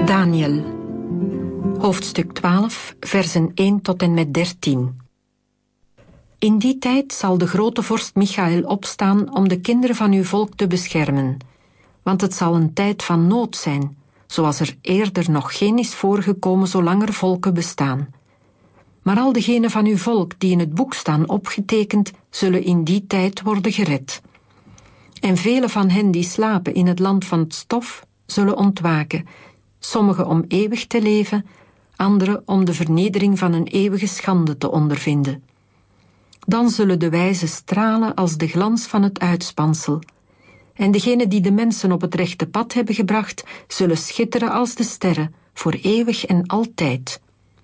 Daniel, hoofdstuk 12, versen 1 tot en met 13. In die tijd zal de grote vorst Michael opstaan om de kinderen van uw volk te beschermen, want het zal een tijd van nood zijn, zoals er eerder nog geen is voorgekomen zolang er volken bestaan. Maar al degenen van uw volk die in het boek staan opgetekend, zullen in die tijd worden gered. En vele van hen die slapen in het land van het stof, zullen ontwaken, sommigen om eeuwig te leven, anderen om de vernedering van een eeuwige schande te ondervinden. Dan zullen de wijzen stralen als de glans van het uitspansel, en degenen die de mensen op het rechte pad hebben gebracht, zullen schitteren als de sterren, voor eeuwig en altijd.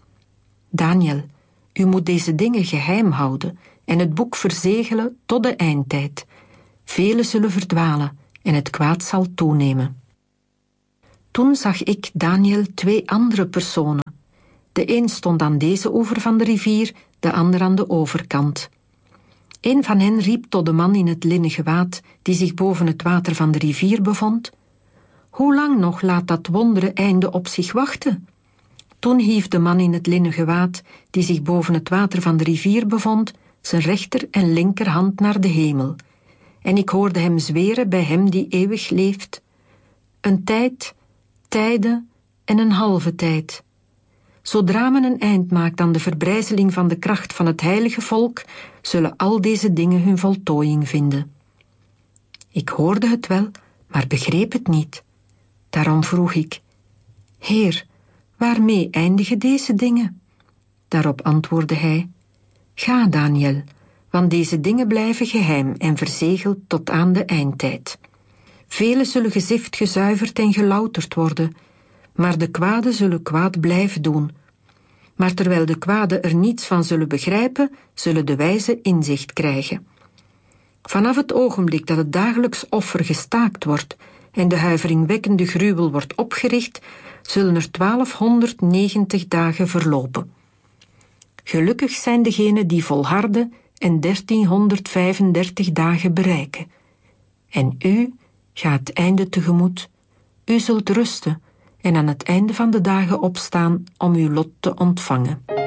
Daniel, u moet deze dingen geheim houden en het boek verzegelen tot de eindtijd. Velen zullen verdwalen en het kwaad zal toenemen. Toen zag ik, Daniel, 2 andere personen. De een stond aan deze oever van de rivier, de ander aan de overkant. Een van hen riep tot de man in het linnen gewaad, die zich boven het water van de rivier bevond: hoe lang nog laat dat wondere einde op zich wachten? Toen hief de man in het linnen gewaad, die zich boven het water van de rivier bevond, zijn rechter en linkerhand naar de hemel. En ik hoorde hem zweren bij hem die eeuwig leeft: een tijd, tijden en een halve tijd. Zodra men een eind maakt aan de verbrijzeling van de kracht van het heilige volk, zullen al deze dingen hun voltooiing vinden. Ik hoorde het wel, maar begreep het niet. Daarom vroeg ik: Heer, waarmee eindigen deze dingen? Daarop antwoordde hij: ga, Daniel, want deze dingen blijven geheim en verzegeld tot aan de eindtijd. Velen zullen gezift, gezuiverd en gelouterd worden, maar de kwaden zullen kwaad blijven doen. Maar terwijl de kwaden er niets van zullen begrijpen, zullen de wijzen inzicht krijgen. Vanaf het ogenblik dat het dagelijks offer gestaakt wordt en de huiveringwekkende gruwel wordt opgericht, zullen er 1290 dagen verlopen. Gelukkig zijn degenen die volharden en 1335 dagen bereiken. En u gaat het einde tegemoet. U zult rusten en aan het einde van de dagen opstaan om uw lot te ontvangen.